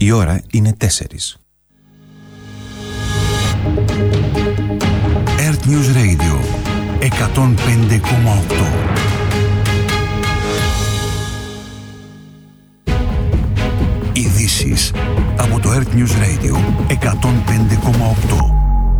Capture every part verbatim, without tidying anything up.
Η ώρα είναι τέσσερις. Earth News Radio εκατόν πέντε κόμμα οκτώ. Ειδήσεις από το Earth News Radio εκατόν πέντε κόμμα οκτώ.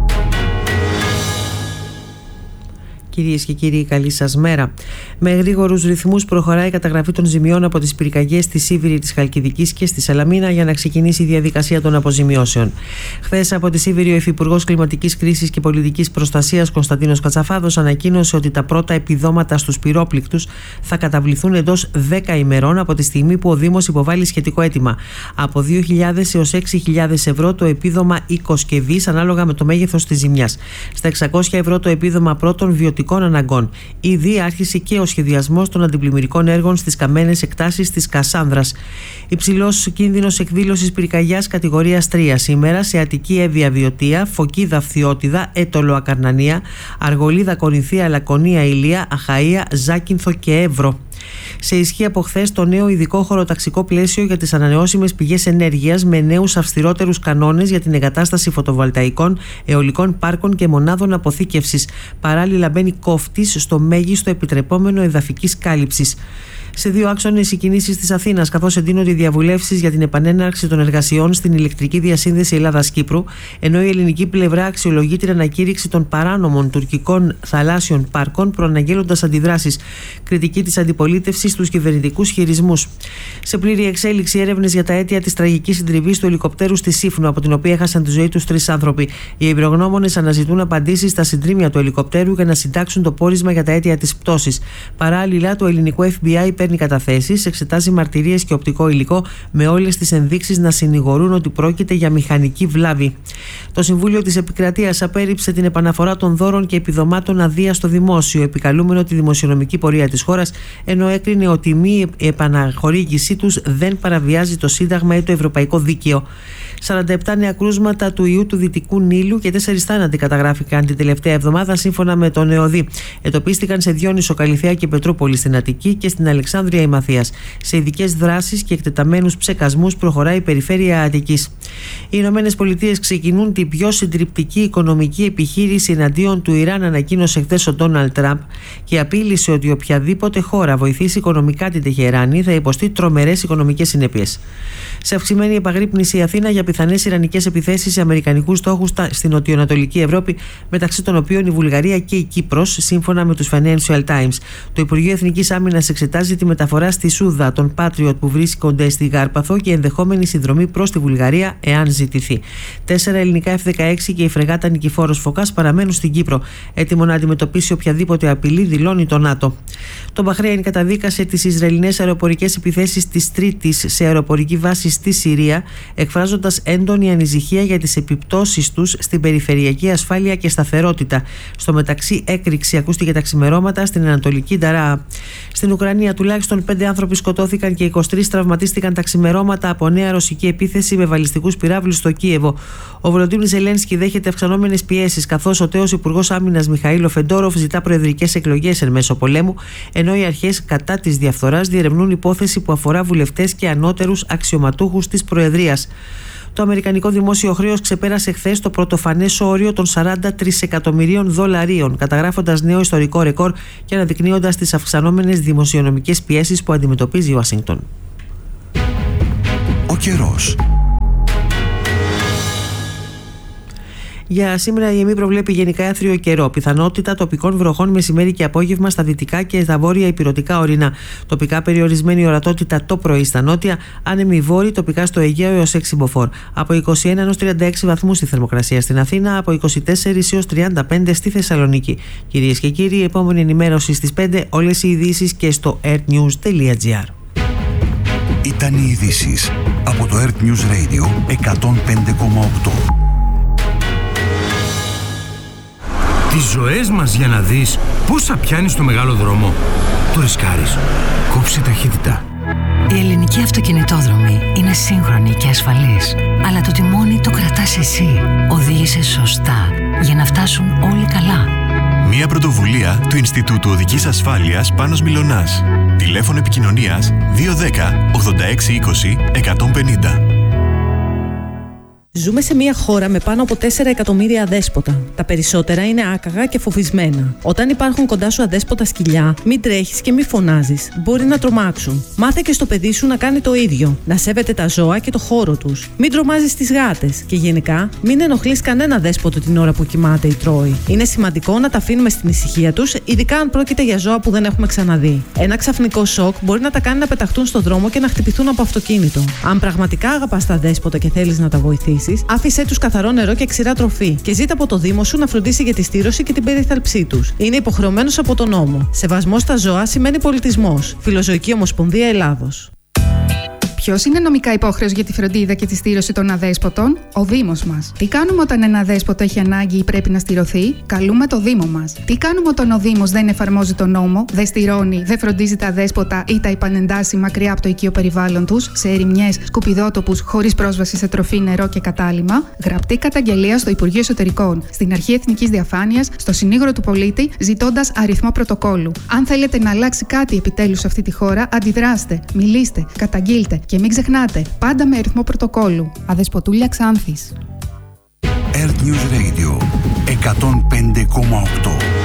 Κυρίες και κύριοι, καλή σας μέρα. Με γρήγορους ρυθμούς προχωράει η καταγραφή των ζημιών από τις πυρκαγιές στη Σίβηρη της Χαλκιδικής και στη Σαλαμίνα για να ξεκινήσει η διαδικασία των αποζημιώσεων. Χθες από τη Σίβηρη, ο Υφυπουργός Κλιματικής Κρίσης και Πολιτικής Προστασίας Κωνσταντίνος Κατσαφάδος ανακοίνωσε ότι τα πρώτα επιδόματα στους πυρόπληκτους θα καταβληθούν εντός δέκα ημερών από τη στιγμή που ο Δήμος υποβάλλει σχετικό αίτημα. Από δύο χιλιάδες έως έξι χιλιάδες ευρώ το επίδομα οικοσκευής ανάλογα με το μέγεθος της ζημιάς. Στα εξακόσια ευρώ το επίδομα πρώτων βιωτικών αναγκών. Ήδη άρχισε και ο σχεδιασμός των αντιπλημμυρικών έργων στις καμένες εκτάσεις της Κασάνδρας. Υψηλός κίνδυνος εκδήλωσης πυρκαγιάς κατηγορίας τρία σήμερα σε Αττική Εύβοια Βιωτία, Φωκίδα Φθιώτιδα, Έτολο Ακαρνανία, Αργολίδα Κορινθία, Λακωνία Ηλία, Αχαΐα, Ζάκυνθο και Εύρο. Σε ισχύ από χθες το νέο ειδικό χωροταξικό πλαίσιο για τις ανανεώσιμες πηγές ενέργειας με νέους αυστηρότερους κανόνες για την εγκατάσταση φωτοβολταϊκών, αιωλικών πάρκων και μονάδων αποθήκευσης. Παράλληλα μπαίνει κόφτης στο μέγιστο επιτρεπόμενο εδαφικής κάλυψης. Σε δύο άξονες οι κινήσεις της Αθήνας, καθώς εντείνονται οι διαβουλεύσεις για την επανέναρξη των εργασιών στην ηλεκτρική διασύνδεση Ελλάδας-Κύπρου, ενώ η ελληνική πλευρά αξιολογεί την ανακήρυξη των παράνομων τουρκικών θαλάσσιων πάρκων, προαναγγέλλοντας αντιδράσεις. Κριτική της αντιπολίτευσης στους κυβερνητικούς χειρισμούς. Σε πλήρη εξέλιξη έρευνες για τα αίτια της τραγικής συντριβής του ελικοπτέρου στη Σύφνο, από την οποία έχασαν τη ζωή τους τρεις άνθρωποι. Οι εμπειρογνώμονες αναζητούν απαντήσεις στα συντρίμμια του ελικοπτέρου για να συντάξουν το πόρισμα για τα αίτια της πτώσης. Παράλληλα, το ελληνικό Εφ Μπι Άι παίρνει καταθέσεις, εξετάζει μαρτυρίες και οπτικό υλικό με όλες τις ενδείξεις να συνηγορούν ότι πρόκειται για μηχανική βλάβη. Το Συμβούλιο της Επικρατείας απέρριψε την επαναφορά των δώρων και επιδομάτων αδεία στο δημόσιο, επικαλούμενο τη δημοσιονομική πορεία της χώρας, ενώ έκρινε ότι η μη επαναχορήγησή τους δεν παραβιάζει το Σύνταγμα ή το Ευρωπαϊκό Δίκαιο. σαράντα επτά νέα κρούσματα του ιού του Δυτικού Νείλου και τέσσερις θάνατοι καταγράφηκαν την τελευταία εβδομάδα, σύμφωνα με τον ΕΟΔΗ. Εντοπίστηκαν σε Διόνυσο, Καλιθέα και Πετρούπολη στην Αττική και στην Αλεξάνδρεια η Μαθίας. Σε ειδικές δράσεις και εκτεταμένους ψεκασμούς προχωράει η περιφέρεια Αττικής. Οι Ηνωμένες Πολιτείες ξεκινούν την πιο συντριπτική οικονομική επιχείρηση εναντίον του Ιράν, ανακοίνωσε χθες ο Ντόναλντ Τραμπ και απείλησε ότι οποιαδήποτε χώρα βοηθήσει οικονομικά την Τεχεράνη θα υποστεί τρομερές οικονομικές συνέπειες. Σε αυξημένη επαγρύπνηση η Αθήνα για πιθανές ιρανικές επιθέσεις σε αμερικανικούς στόχους στην νοτιοανατολική Ευρώπη, μεταξύ των οποίων η Βουλγαρία και η Κύπρος, σύμφωνα με τους Financial Times. Το Υπουργείο Εθνικής Άμυνας εξετάζει τη μεταφορά στη Σούδα των Patriot που βρίσκονται στη Γάρπαθο και ενδεχόμενη συνδρομή προς τη Βουλγαρία, εάν ζητηθεί. Τέσσερα ελληνικά εφ δεκαέξι και η φρεγάτα Νικηφόρος Φωκάς παραμένουν στην Κύπρο, έτοιμο να αντιμετωπίσει οποιαδήποτε απειλή, δηλώνει το ΝΑΤΟ. Το Μπαχρέιν καταδίκασε τις Ισραηλινές αεροπορικές επιθέσεις της Τρίτης σε αεροπορική βάση στη Συρία, εκφράζοντας έντονη ανησυχία για τις επιπτώσεις τους στην περιφερειακή ασφάλεια και σταθερότητα. Στο μεταξύ, έκρηξη ακούστηκε τα ξημερώματα στην Ανατολική Νταρά. Στην Ουκρανία, τουλάχιστον πέντε άνθρωποι σκοτώθηκαν και είκοσι τρεις τραυματίστηκαν τα ξημερώματα από νέα ρωσική επίθεση με βαλιστικούς πυράβλους στο Κίεβο. Ο Βολοντίμιρ Ζελένσκι δέχεται αυξανόμενες πιέσεις, καθώς ο τέος Υπουργός Άμυνας Μιχαήλο Φεντόροφ ζητά προεδρικές εκλογές εν μέσω πολέμου, ενώ οι αρχές κατά της διαφθοράς διερευνούν υπόθεση που αφορά βουλευτές και ανώτερους αξιωματούχους της Προεδρίας. Το αμερικανικό δημόσιο χρέος ξεπέρασε χθες το πρωτοφανές όριο των σαράντα τρισεκατομμυρίων δολαρίων, καταγράφοντας νέο ιστορικό ρεκόρ και αναδεικνύοντας τις αυξανόμενες δημοσιονομικές πιέσεις που αντιμετωπίζει η Ουάσιγκτον. Ο καιρός. Για σήμερα η ΕΜΗ προβλέπει γενικά άθριο καιρό. Πιθανότητα τοπικών βροχών μεσημέρι και απόγευμα στα δυτικά και στα βόρεια ηπειρωτικά ορεινά. Τοπικά περιορισμένη ορατότητα το πρωί στα νότια, άνεμοι βόρειοι τοπικά στο Αιγαίο έως έξι μποφόρ. Από είκοσι ένα έως τριάντα έξι βαθμούς η θερμοκρασία στην Αθήνα, από είκοσι τέσσερα έως τριάντα πέντε στη Θεσσαλονίκη. Κυρίες και κύριοι, επόμενη ενημέρωση στις πέντε, όλες οι ειδήσεις και στο earthnews τελεία gr. Ήταν οι ειδήσεις από το Earth News Radio εκατόν πέντε κόμμα οκτώ. Τις ζωές μας για να δεις πόσα πιάνεις στο μεγάλο δρόμο. Το ρισκάρεις. Κόψε ταχύτητα. Η ελληνική αυτοκινητόδρομη είναι σύγχρονη και ασφαλής, αλλά το τιμόνι το κρατάς εσύ. Οδήγησε σωστά για να φτάσουν όλοι καλά. Μια πρωτοβουλία του Ινστιτούτου Οδικής Ασφάλειας Πάνος Μιλωνάς. Τηλέφωνο επικοινωνίας δύο ένα μηδέν ογδόντα έξι είκοσι εκατόν πενήντα. Ζούμε σε μια χώρα με πάνω από τέσσερα εκατομμύρια αδέσποτα. Τα περισσότερα είναι άκαγα και φοβισμένα. Όταν υπάρχουν κοντά σου αδέσποτα σκυλιά, μην τρέχεις και μην φωνάζεις. Μπορεί να τρομάξουν. Μάθε και στο παιδί σου να κάνει το ίδιο. Να σέβεται τα ζώα και το χώρο τους. Μην τρομάζεις τις γάτες. Και γενικά, μην ενοχλείς κανένα δέσποτο την ώρα που κοιμάται ή τρώει. Είναι σημαντικό να τα αφήνουμε στην ησυχία τους, ειδικά αν πρόκειται για ζώα που δεν έχουμε ξαναδεί. Ένα ξαφνικό σοκ μπορεί να τα κάνει να πεταχτούν στον δρόμο και να χτυπηθούν από αυτοκίνητο. Αν πραγματικά αγαπάς τα δέσποτα και θέλεις να τα βοηθήσεις, άφησέ τους καθαρό νερό και ξηρά τροφή και ζήτα από το Δήμο σου να φροντίσει για τη στήρωση και την περίθαλψή τους. Είναι υποχρεωμένος από τον νόμο. Σεβασμός στα ζώα σημαίνει πολιτισμός. Φιλοζωική Ομοσπονδία Ελλάδος. Ποιος είναι νομικά υπόχρεος για τη φροντίδα και τη στήρωση των αδέσποτων? Ο Δήμος μας. Τι κάνουμε όταν ένα αδέσποτο έχει ανάγκη ή πρέπει να στηρωθεί? Καλούμε το Δήμο μας. Τι κάνουμε όταν ο Δήμος δεν εφαρμόζει τον νόμο, δεν στηρώνει, δεν φροντίζει τα αδέσποτα ή τα επανεντάσσει μακριά από το οικείο περιβάλλον τους, σε ερημιές, σκουπιδότοπους, χωρίς πρόσβαση σε τροφή, νερό και κατάλυμμα? Γραπτή καταγγελία στο Υπουργείο Εσωτερικών, στην Αρχή Εθνικής Διαφάνειας, στο Συνήγορο του Πολίτη, ζητώντας αριθμό πρωτοκόλου. Αν θέλετε να αλλάξει κάτι επιτέλους σε αυτή τη χώρα, αντιδράστε, μιλήστε, καταγγείλτε. Και μην ξεχνάτε, πάντα με αριθμό πρωτοκόλου. Αδεσποτούλια Ξάνθης. Earth News Radio εκατόν πέντε κόμμα οκτώ.